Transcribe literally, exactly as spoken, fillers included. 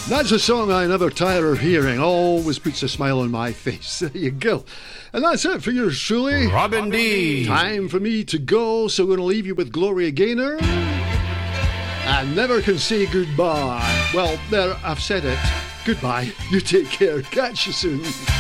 That's a song I never tire of hearing. Always puts a smile on my face. There you go. And that's it for yours truly, Robin D. Time for me to go, so we're going to leave you with Gloria Gaynor. I never can say goodbye. Well, there, I've said it. Goodbye. You take care. Catch you soon.